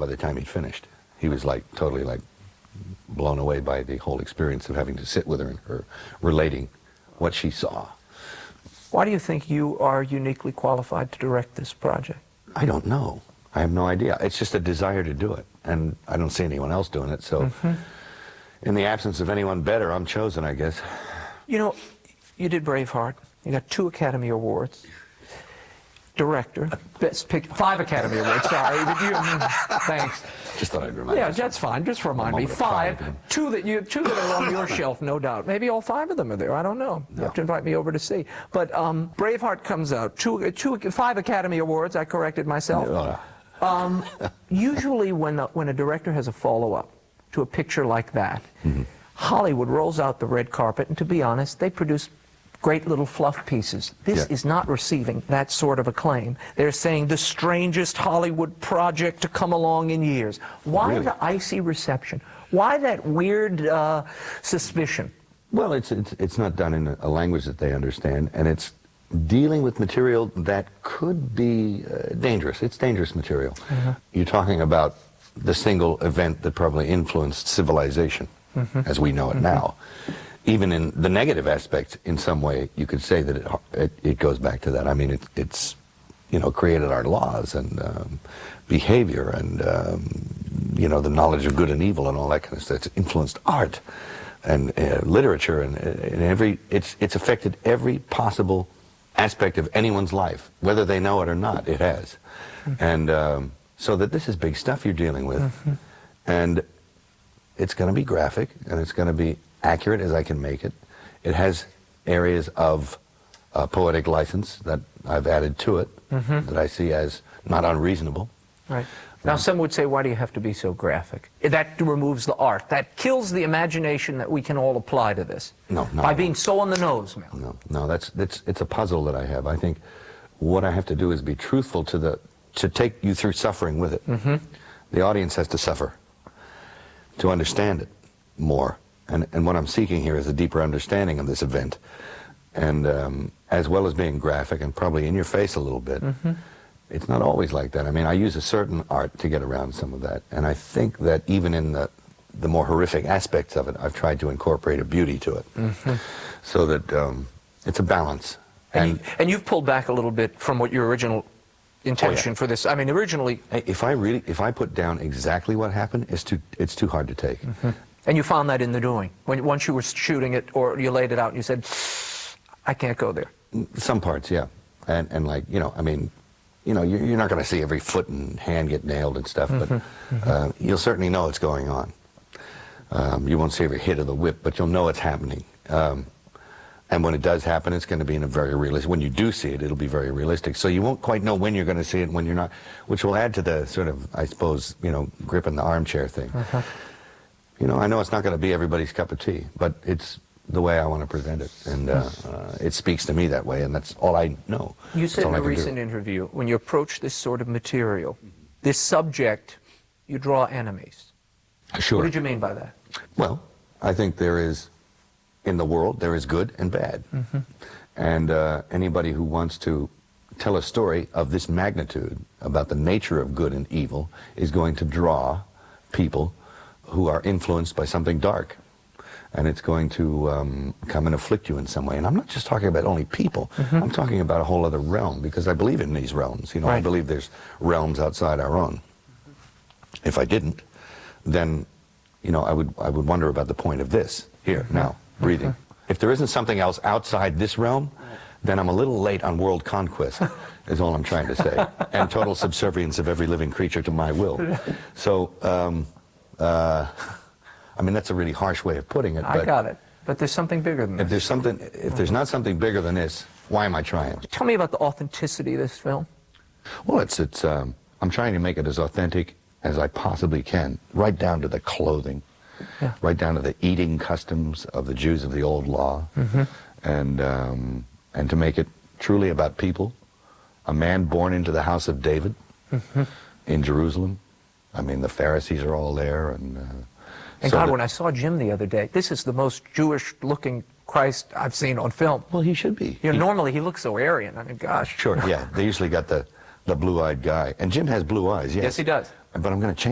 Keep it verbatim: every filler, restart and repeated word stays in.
by the time he'd finished. He was like totally like blown away by the whole experience of having to sit with her and her relating what she saw. Why do you think you are uniquely qualified to direct this project? I don't know. I have no idea. It's just a desire to do it, and I don't see anyone else doing it, so mm-hmm. in the absence of anyone better, I'm chosen, I guess. You know, you did Braveheart. You got two Academy Awards. Director, best picture, five Academy Awards, sorry. You, thanks. Just thought I'd remind Yeah, myself. that's fine. Just remind me. Five, two that you, two that are on your shelf, no doubt. Maybe all five of them are there. I don't know. You no. have to invite me over to see. But um, Braveheart comes out. Two, two, five Academy Awards. I corrected myself. No. Um, usually, when the, when a director has a follow-up to a picture like that, mm-hmm. Hollywood rolls out the red carpet, and to be honest, they produce great little fluff pieces. This yeah. is not receiving that sort of acclaim. They're saying the strangest Hollywood project to come along in years. Why really? the icy reception? Why that weird uh, suspicion? Well, it's, it's, it's not done in a language that they understand, and it's dealing with material that could be uh, dangerous. It's dangerous material. Mm-hmm. You're talking about the single event that probably influenced civilization, mm-hmm. as we know it mm-hmm. now. Even in the negative aspect, in some way, you could say that it, it, it goes back to that. I mean, it, it's, you know, created our laws and um, behavior and, um, you know, the knowledge of good and evil and all that kind of stuff. It's influenced art and uh, literature and, and every, it's, it's affected every possible aspect of anyone's life, whether they know it or not, it has. Mm-hmm. And um, so that this is big stuff you're dealing with. Mm-hmm. And it's going to be graphic and it's going to be accurate as I can make it. It has areas of uh, poetic license that I've added to it mm-hmm. that I see as not unreasonable. Right. Now, some would say, why do you have to be so graphic? That removes the art. That kills the imagination that we can all apply to this. No, no. By being so on the nose, Mel. No, no, that's, that's, it's a puzzle that I have. I think what I have to do is be truthful to the, to take you through suffering with it. Mm-hmm. The audience has to suffer to understand it more. And, and what I'm seeking here is a deeper understanding of this event. And um, as well as being graphic and probably in your face a little bit, mm-hmm. it's not always like that. I mean, I use a certain art to get around some of that. And I think that even in the, the more horrific aspects of it, I've tried to incorporate a beauty to it. Mm-hmm. So that um, it's a balance. And, and, you, and you've pulled back a little bit from what your original intention oh, yeah. for this. I mean, originally... If I really, if I put down exactly what happened, it's too, it's too hard to take. Mm-hmm. And you found that in the doing? When, once you were shooting it, or you laid it out and you said, I can't go there? Some parts, yeah. And, and like, you know, I mean, you know, you're, you're not going to see every foot and hand get nailed and stuff, mm-hmm. but mm-hmm. Uh, you'll certainly know it's going on. Um, you won't see every hit of the whip, but you'll know it's happening. Um, and when it does happen, it's going to be in a very realistic... When you do see it, it'll be very realistic. So you won't quite know when you're going to see it and when you're not, which will add to the sort of, I suppose, you know, grip in the armchair thing. Uh-huh. You know, I know it's not going to be everybody's cup of tea, but it's the way I want to present it, and uh, uh, it speaks to me that way, and that's all I know. You said in a recent do. interview, when you approach this sort of material, this subject, you draw enemies. Sure. What did you mean by that? Well, I think there is, in the world, there is good and bad. Mm-hmm. And uh, anybody who wants to tell a story of this magnitude about the nature of good and evil is going to draw people who are influenced by something dark. And it's going to um, come and afflict you in some way. And I'm not just talking about only people. Mm-hmm. I'm talking about a whole other realm, because I believe in these realms. You know, right. I believe there's realms outside our own. If I didn't, then, you know, I would, I would wonder about the point of this, here, mm-hmm. now, breathing. Mm-hmm. If there isn't something else outside this realm, then I'm a little late on world conquest, is all I'm trying to say. And total subservience of every living creature to my will. So, um, uh, I mean, that's a really harsh way of putting it. I but got it. But there's something bigger than if this. There's something, if there's not something bigger than this, why am I trying? Tell me about the authenticity of this film. Well, it's, it's, um, I'm trying to make it as authentic as I possibly can, right down to the clothing, yeah. right down to the eating customs of the Jews of the old law, mm-hmm. and, um, and to make it truly about people, a man born into the house of David mm-hmm. in Jerusalem. I mean, the Pharisees are all there, and... Uh, And so God, when I saw Jim the other day, this is the most Jewish-looking Christ I've seen on film. Well, he should be. You know, he, normally he looks so Aryan. I mean, gosh. Sure, yeah. They usually got the, the blue-eyed guy. And Jim has blue eyes, yes. Yes, he does. But I'm going to change